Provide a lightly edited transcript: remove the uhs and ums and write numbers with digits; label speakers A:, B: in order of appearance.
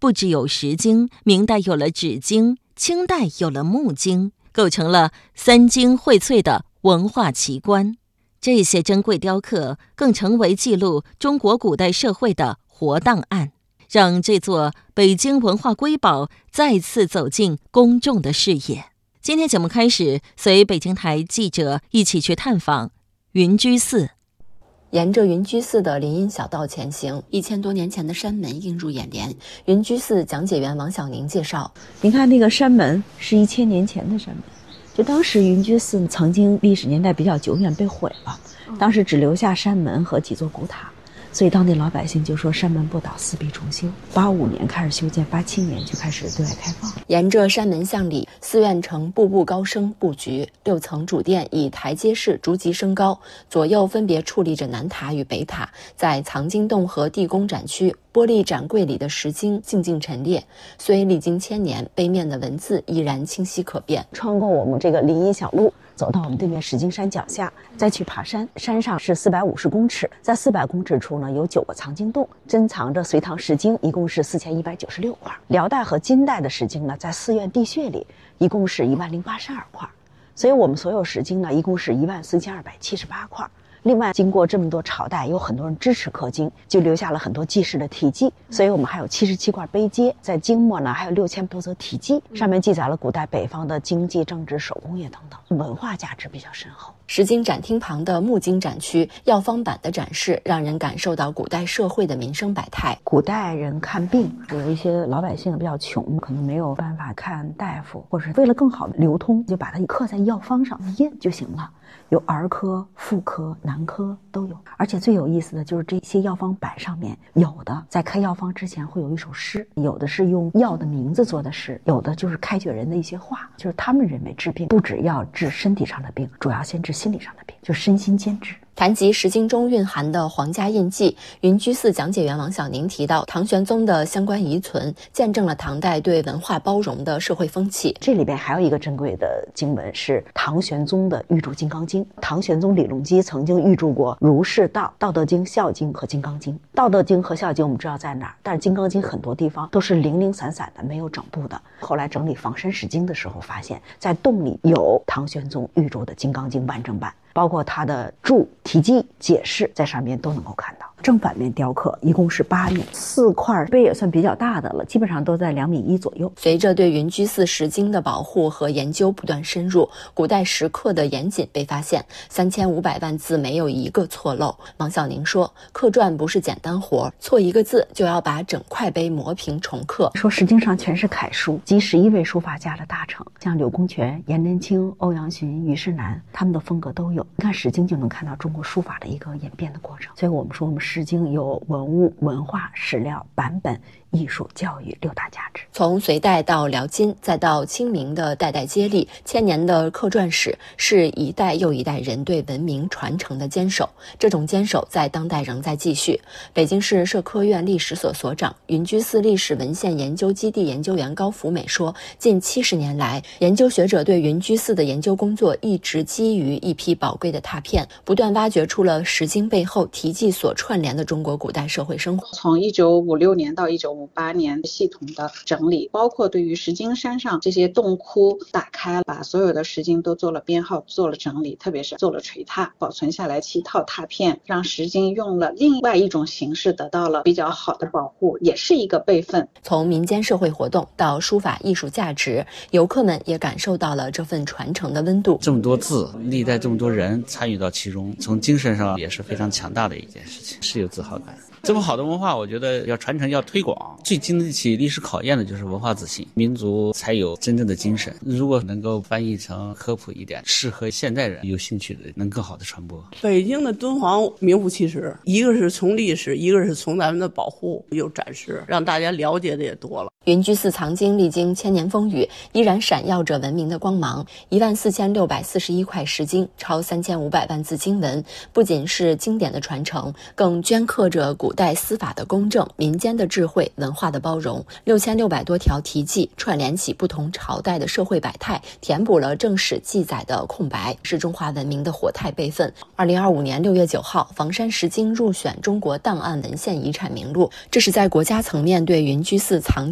A: 不只有石经，明代有了纸经，清代有了木经，构成了三经荟萃的文化奇观。这些珍贵雕刻更成为记录中国古代社会的活档案，让这座北京文化瑰宝再次走进公众的视野。今天节目开始，随北京台记者一起去探访云居寺。
B: 沿着云居寺的林荫小道前行，1000多年前的山门映入眼帘。云居寺讲解员王小宁介绍，
C: 您看那个山门是1000年前的山门，就当时云居寺曾经历史年代比较久远被毁了，当时只留下山门和几座古塔，所以当地老百姓就说山门不倒，寺必重修。85年开始修建，87年就开始对外开放。
B: 沿着山门向里，寺院呈步步高升布局，6层主殿以台阶式逐级升高，左右分别矗立着南塔与北塔。在藏经洞和地宫展区，玻璃展柜里的石经静静陈列，虽历经1000年，碑面的文字依然清晰可辨。
C: 穿过我们这个林荫小路，走到我们对面石经山脚下，再去爬山。山上是450公尺，在400公尺处呢有9个藏经洞，珍藏着隋唐石经，一共是4196块。辽代和金代的石经呢，在寺院地穴里一共是10082块。所以我们所有石经呢，一共是14278块。另外，经过这么多朝代，有很多人支持刻经，就留下了很多记事的题记。所以我们还有77块碑碣，在经末呢还有6000多则题记，上面记载了古代北方的经济、政治、手工业等等，文化价值比较深厚。
B: 石经展厅旁的木经展区，药方版的展示让人感受到古代社会的民生百态。
C: 古代人看病，有一些老百姓比较穷，可能没有办法看大夫，或者是为了更好的流通，就把它刻在药方上印就行了。有儿科、妇科、男科都有。而且最有意思的就是这些药方版上面，有的在开药方之前会有一首诗，有的是用药的名字做的诗，有的就是开掘人的一些话，就是他们认为治病不只要治身体上的病，主要先治心理上的病，就身心兼治。
B: 谈及石经中蕴含的皇家印记，云居寺讲解员王小宁提到，唐玄宗的相关遗存见证了唐代对文化包容的社会风气。
C: 这里边还有一个珍贵的经文是唐玄宗的御注金刚经。唐玄宗李隆基曾经御注过儒释道、道德经、孝经和金刚经。道德经和孝经我们知道在哪儿，但是金刚经很多地方都是零零散散的，没有整部的。后来整理房山石经的时候，发现在洞里有唐玄宗御注的金刚经完整版，包括它的注、题记、解释在上面都能够看到。正反面雕刻一共是8面，4块碑也算比较大的了，基本上都在2.1米左右。
B: 随着对云居寺石经的保护和研究不断深入，古代石刻的严谨被发现，3500万字没有一个错漏。王小宁说，刻篆不是简单活，错一个字就要把整块碑磨平重刻。
C: 说石经上全是楷书，集11位书法家的大成，像柳公权、颜真卿、欧阳询、虞世南，他们的风格都有。你看石经就能看到中国书法的一个演变的过程。所以我们说我们石经有文物、文化、史料、版本、艺术、教育6大价值。
B: 从隋代到辽金，再到清明的代代接力，1000年的刻篆史是一代又一代人对文明传承的坚守。这种坚守在当代仍在继续。北京市社科院历史所所长、云居寺历史文献研究基地研究员高福美说，近70年来，研究学者对云居寺的研究工作一直基于一批宝贵的拓片，不断挖掘出了石经背后题记所串联的中国古代社会生活。
D: 从1956年到1958年系统的整理，包括对于石经山上这些洞窟打开，把所有的石经都做了编号，做了整理，特别是做了锤拓，保存下来7套拓片，让石经用了另外一种形式得到了比较好的保护，也是一个备份。
B: 从民间社会活动到书法艺术价值，游客们也感受到了这份传承的温度。
E: 这么多字，历代这么多人参与到其中，从精神上也是非常强大的一件事情，是有自豪感。这么好的文化，我觉得要传承要推广，最经得起历史考验的就是文化自信，民族才有真正的精神。如果能够翻译成科普一点，适合现代人有兴趣的，能更好的传播。
F: 北京的敦煌名副其实，一个是从历史，一个是从咱们的保护有展示，让大家了解的也多了。
B: 云居寺藏经历经1000年风雨，依然闪耀着文明的光芒。14641块石经，超3500万字经文，不仅是经典的传承，更镌刻着古代司法的公正、民间的智慧、文化的包容。6600多条题记串联起不同朝代的社会百态，填补了正史记载的空白，是中华文明的活态备份。2025年6月9号，房山石经入选中国档案文献遗产名录，这是在国家层面对云居寺藏